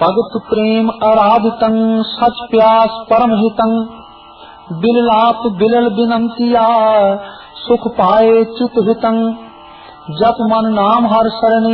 भगत प्रेम आराधितं सच प्यास परम हितं बिललाप बिलल बिनंतिया सुख पाए चित हितं जप मन नाम हर सरणी